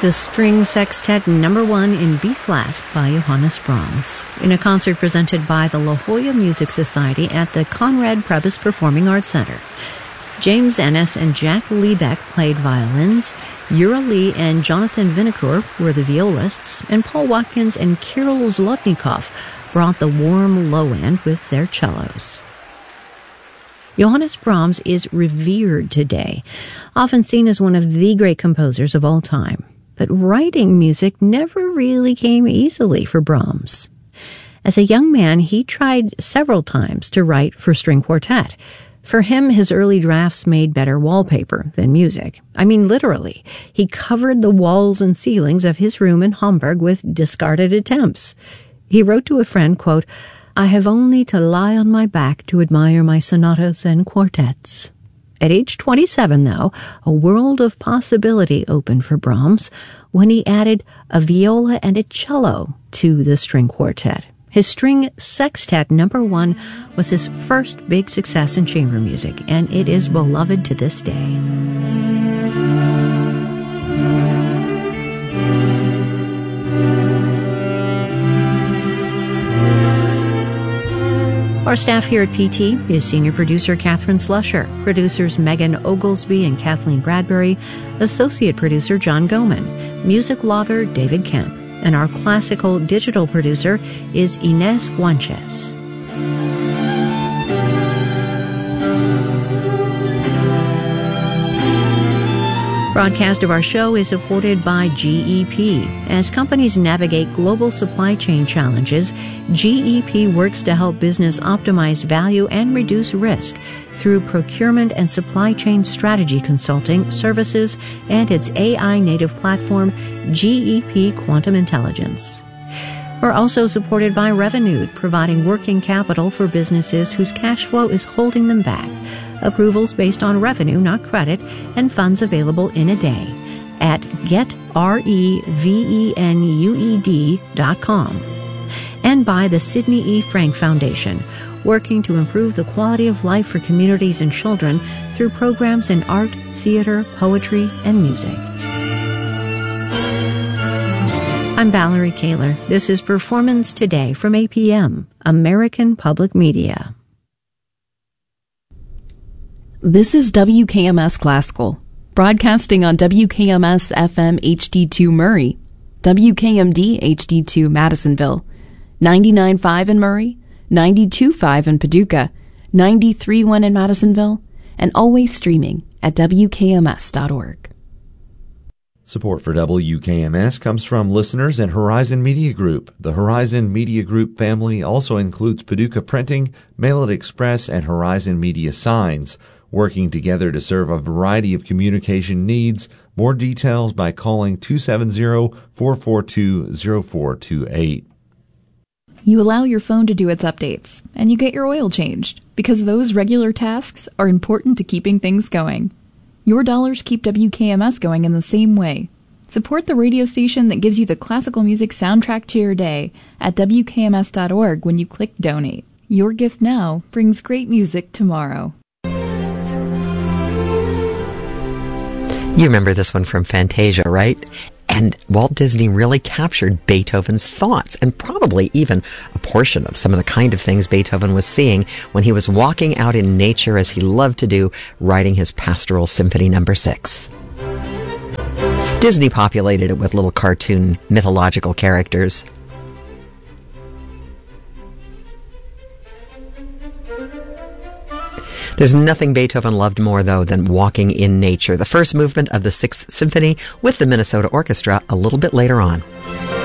the String Sextet No. 1 in B-flat by Johannes Brahms, in a concert presented by the La Jolla Music Society at the Conrad Prebys Performing Arts Center. James Ennis and Jack Liebeck played violins, Yura Lee and Jonathan Vinokur were the violists, and Paul Watkins and Kirill Zlotnikov brought the warm low end with their cellos. Johannes Brahms is revered today, often seen as one of the great composers of all time. But writing music never really came easily for Brahms. As a young man, he tried several times to write for string quartet. For him, his early drafts made better wallpaper than music. I mean, literally. He covered the walls and ceilings of his room in Hamburg with discarded attempts. He wrote to a friend, quote, "I have only to lie on my back to admire my sonatas and quartets." At age 27, though, a world of possibility opened for Brahms when he added a viola and a cello to the string quartet. His String Sextet No. 1 was his first big success in chamber music, and it is beloved to this day. Our staff here at PT is senior producer Catherine Slusher, producers Megan Oglesby and Kathleen Bradbury, associate producer John Goman, music logger David Kemp, and our classical digital producer is Inez Guanches. Broadcast of our show is supported by GEP. As companies navigate global supply chain challenges, GEP works to help business optimize value and reduce risk through procurement and supply chain strategy consulting services and its AI-native platform, GEP Quantum Intelligence. We're also supported by Revenued, providing working capital for businesses whose cash flow is holding them back. Approvals based on revenue, not credit, and funds available in a day at getrevenued.com. And by the Sidney E. Frank Foundation, working to improve the quality of life for communities and children through programs in art, theater, poetry, and music. I'm Valerie Kaler. This is Performance Today from APM, American Public Media. This is WKMS Classical, broadcasting on WKMS FM HD2 Murray, WKMD HD2 Madisonville, 99.5 in Murray, 92.5 in Paducah, 93.1 in Madisonville, and always streaming at WKMS.org. Support for WKMS comes from listeners at Horizon Media Group. The Horizon Media Group family also includes Paducah Printing, Mail It Express, and Horizon Media Signs, working together to serve a variety of communication needs. More details by calling 270-442-0428. You allow your phone to do its updates, and you get your oil changed, because those regular tasks are important to keeping things going. Your dollars keep WKMS going in the same way. Support the radio station that gives you the classical music soundtrack to your day at WKMS.org when you click Donate. Your gift now brings great music tomorrow. You remember this one from Fantasia, right? And Walt Disney really captured Beethoven's thoughts and probably even a portion of some of the kind of things Beethoven was seeing when he was walking out in nature, as he loved to do, writing his Pastoral Symphony No. 6. Disney populated it with little cartoon mythological characters. There's nothing Beethoven loved more, though, than walking in nature. The first movement of the Sixth Symphony with the Minnesota Orchestra a little bit later on.